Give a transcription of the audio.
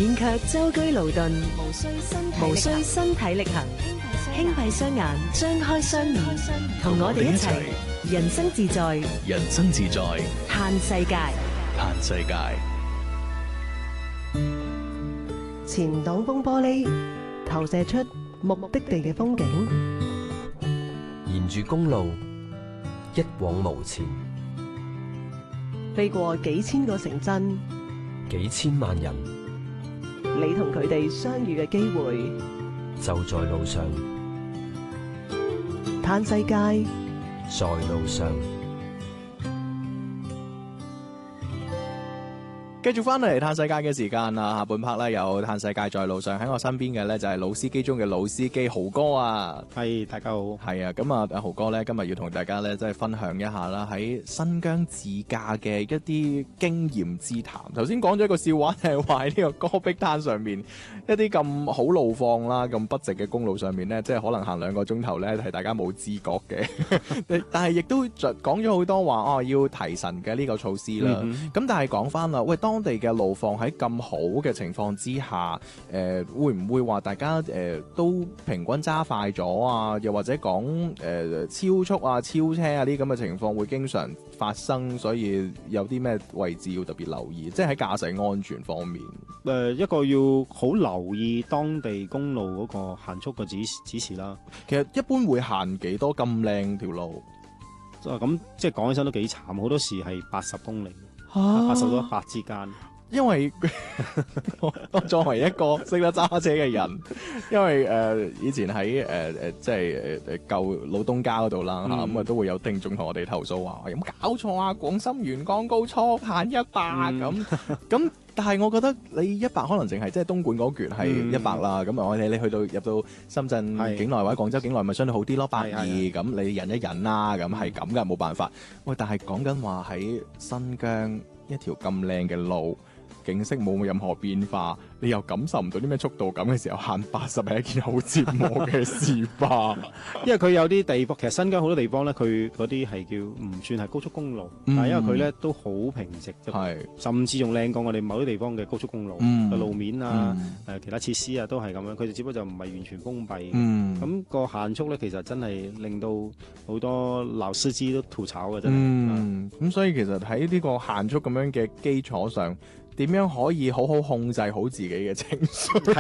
免卻舟車勞頓，無需身體力行，輕閉雙眼，張開雙耳，同我哋一齊人生自在， 人生自在， 嘆世界。 嘆世界。 前擋風玻璃投射出目的地嘅風景， 沿住公路一往無前， 飛過幾千個城鎮， 幾千萬人， 你同佢哋相遇嘅機會就在路上。 嘆世界， 在路上。 繼續翻嚟嘆世界嘅時間啦，下半 part 咧有嘆世界在路上，喺我身邊嘅咧就係老司機中嘅老司機豪哥啊。 係，大家好。 係啊，咁啊豪哥咧今日要同大家咧即係分享一下啦，喺新疆自駕嘅一啲經驗之談。頭先講咗一個笑話，係話喺呢個戈壁灘上面一啲咁好路況啦，咁筆直嘅公路上面咧，即係可能行2個鐘頭咧係大家冇知覺嘅，但係亦都講咗好多話要提神嘅呢個措施啦。咁但係講翻啦，喂，當地嘅路況喺咁好嘅情況之下，會唔會話大家都平均揸快咗啊？又或者講超速啊、超車啊呢啲咁嘅情況會經常發生，所以有啲咩位置要特別留意？即係喺駕駛安全方面， 一個要好留意當地公路嗰個限速嘅指示啦。 其實一般會限幾多咁靚條路？ 咁即係講起身都幾慘，好多時係80公里。80到100之間， 因為我作為一個識得揸車嘅人，因為以前喺即係舊老東家嗰度啦嚇，咁都會有聽眾同我哋投訴話有冇搞錯啊？廣深沿江高速限100咁，但係我覺得你100可能淨係即係東莞嗰橛係100啦，咁我哋你去到入到深圳境內或者廣州境內咪相對好啲咯，120咁你忍一忍啦，咁係咁噶，冇辦法。喂，但係講緊話喺新疆一條咁靚嘅路，景色冇任何變化，你又感受唔到啲咩速度感嘅時候，限80係一件好折磨嘅事吧？ 因為佢有啲地方，其實新疆好多地方咧，佢嗰啲係叫唔算係高速公路，但係因為佢咧都好平直，甚至仲靚過我哋某啲地方嘅高速公路，路面啊、其他設施啊都係咁樣，佢哋只不過就唔係完全封閉。咁個限速咧，其實真係令到好多老司機都吐槽嘅，真係。 咁所以其實喺呢個限速咁樣嘅基礎上，點樣可以好好控制好自己嘅情緒？